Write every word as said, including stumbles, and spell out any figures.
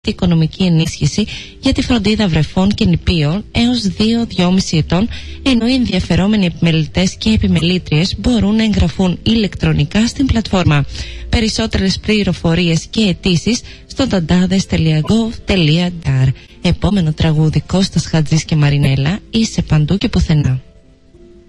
οικονομική ενίσχυση για τη φροντίδα βρεφών και νηπίων έως δύο με δυόμισι ετών, ενώ οι ενδιαφερόμενοι επιμελητές και επιμελήτριες μπορούν να εγγραφούν ηλεκτρονικά στην πλατφόρμα. Περισσότερες πληροφορίες και αιτήσεις στο dantades τελεία gov τελεία dar. Επόμενο τραγούδι, Κώστας Χατζής και Μαρινέλα, είσαι παντού και πουθενά.